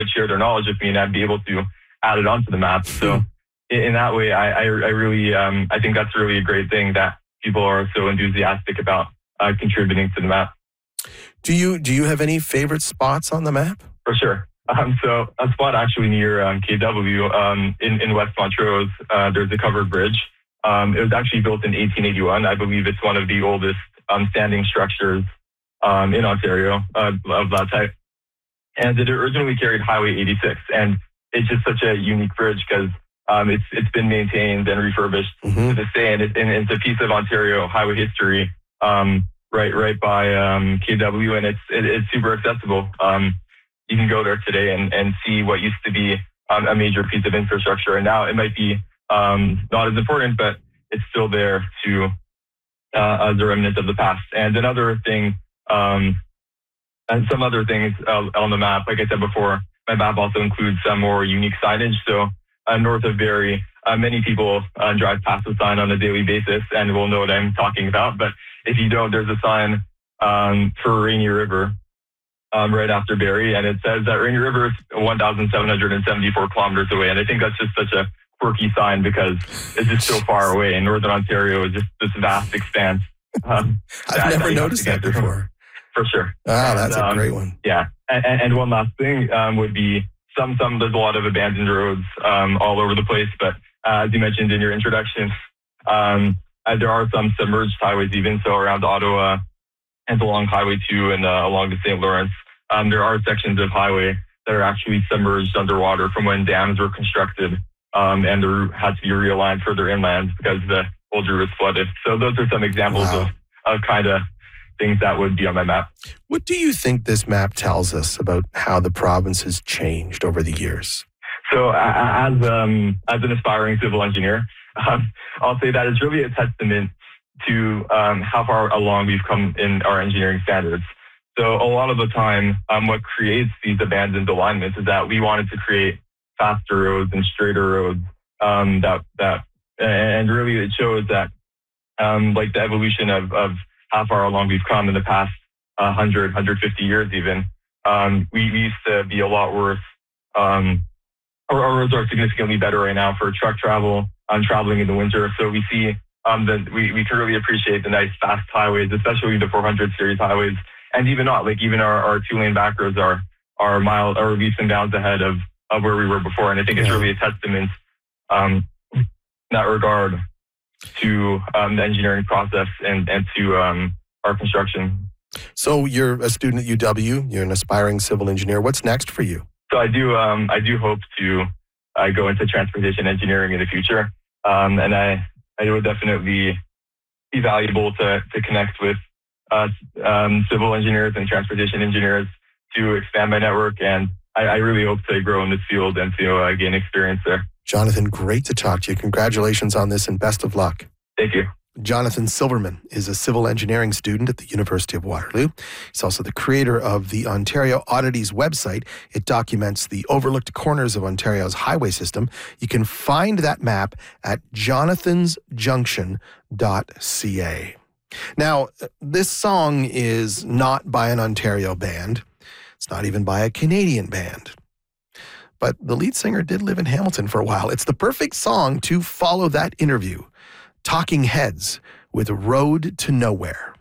share their knowledge with me, and I'd be able to add it onto the map. So in that way, I really, I think that's really a great thing that people are so enthusiastic about contributing to the map. Do you have any favorite spots on the map? For sure. So a spot actually near KW in West Montrose, there's a covered bridge. It was actually built in 1881. I believe it's one of the oldest standing structures in Ontario of that type. And it originally carried Highway 86. And it's just such a unique bridge because it's been maintained and refurbished to this day. And it's a piece of Ontario highway history right by KW. And it's super accessible. You can go there today and see what used to be a major piece of infrastructure. And now it might be not as important, but it's still there to as a remnant of the past. And another thing, and some other things on the map, like I said before, my map also includes some more unique signage. So north of Barrie, many people drive past the sign on a daily basis and will know what I'm talking about. But if you don't, there's a sign for Rainy River right after Barrie, and it says that Rainy River is 1,774 kilometers away. And I think that's just such a quirky sign because it's just so far away, and Northern Ontario is just this vast expanse. I've never noticed that before. For sure. Ah, that's a great one. Yeah. And one last thing would be there's a lot of abandoned roads all over the place, but as you mentioned in your introduction, there are some submerged highways even, so around Ottawa and along Highway 2 and along the St. Lawrence, there are sections of highway that are actually submerged underwater from when dams were constructed, and the route had to be realigned further inland because the old route was flooded. So those are some examples of kind of things that would be on my map. What do you think this map tells us about how the province has changed over the years? So as an aspiring civil engineer, I'll say that it's really a testament to how far along we've come in our engineering standards. So a lot of the time, what creates these abandoned alignments is that we wanted to create faster roads and straighter roads. And really it shows that like the evolution of how far along we've come in the past 100, 150 years even. We used to be a lot worse. Our roads are significantly better right now for truck travel, traveling in the winter. So we see that we can really appreciate the nice fast highways, especially the 400 series highways. And even not, like even our 2-lane back roads are leaps and bounds ahead of where we were before. And I think it's really a testament in that regard to the engineering process and to our construction. So you're a student at UW, you're an aspiring civil engineer. What's next for you? So I do hope to go into transportation engineering in the future. And I would definitely be valuable to connect with civil engineers and transportation engineers to expand my network. And I really hope to grow in this field and to gain experience there. Jonathan, great to talk to you. Congratulations on this and best of luck. Thank you. Jonathan Silverman is a civil engineering student at the University of Waterloo. He's also the creator of the Ontario Oddities website. It documents the overlooked corners of Ontario's highway system. You can find that map at jonathansjunction.ca. Now, this song is not by an Ontario band. It's not even by a Canadian band. But the lead singer did live in Hamilton for a while. It's the perfect song to follow that interview. Talking Heads with Road to Nowhere.